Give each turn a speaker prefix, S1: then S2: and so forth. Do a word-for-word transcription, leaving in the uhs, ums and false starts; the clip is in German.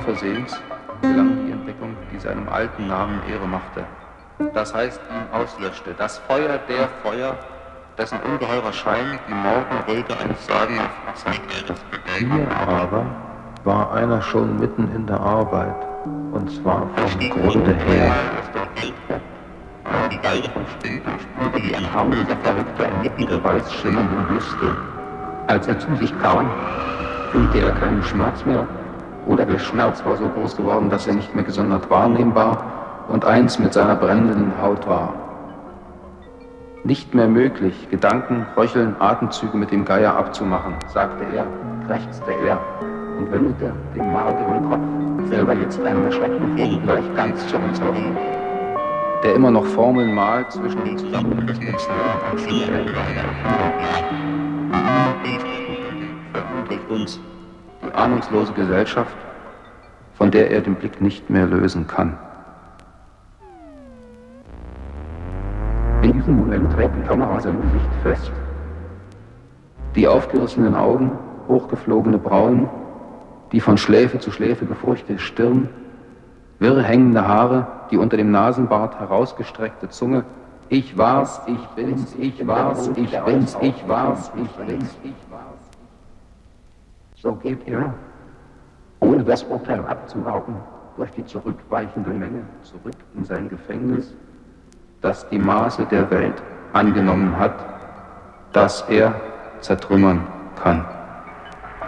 S1: Unversehens gelang die Entdeckung, die seinem alten Namen Ehre machte. Das heißt, ihn auslöschte. Das Feuer der Feuer, dessen ungeheurer Schein die Morgenröte eines sagenhaften Zeitalters bedeckt.
S2: Hier aber war einer schon mitten in der Arbeit, und zwar vom Grunde her.
S3: Die Geige von Stilpen spürte wie ein harmloser Verrückter inmitten der weiß schimmernden Wüste. Als er zu sich kam, fühlte er keinen Schmerz mehr, oder der Schmerz war so groß geworden, dass er nicht mehr gesondert wahrnehmbar und eins mit seiner brennenden Haut war. Nicht mehr möglich, Gedanken, Röcheln, Atemzüge mit dem Geier abzumachen, sagte er, krächzte er und wendete den mageren Kopf, selber jetzt einem erschreckten Vogel gleich ganz zu uns herum, der immer noch Formeln malt zwischen den zusammengesetzten durch uns die ahnungslose Gesellschaft, von der er den Blick nicht mehr lösen kann. In diesem Moment trägt die Kamera sein Gesicht fest. Die aufgerissenen Augen, hochgeflogene Brauen, die von Schläfe zu Schläfe gefurchte Stirn, wirr hängende Haare, die unter dem Nasenbart herausgestreckte Zunge. Ich war's, ich bin's, ich war's, ich bin's, ich war's, ich bin's, ich war's. So geht er, ohne das Urteil abzuwarten, durch die zurückweichende Menge zurück in sein Gefängnis, das die Maße der Welt angenommen hat, das er zertrümmern kann.